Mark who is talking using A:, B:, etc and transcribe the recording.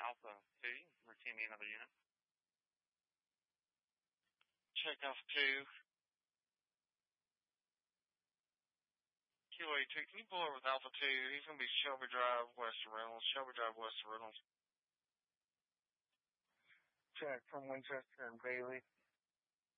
A: Alpha 2, routine me another unit.
B: Check Alpha 2. Kilo 82, can you pull over with Alpha 2? He's going to be Shelby Drive, west of Reynolds. Shelby Drive, west of Reynolds.
C: Check from Winchester and Bailey.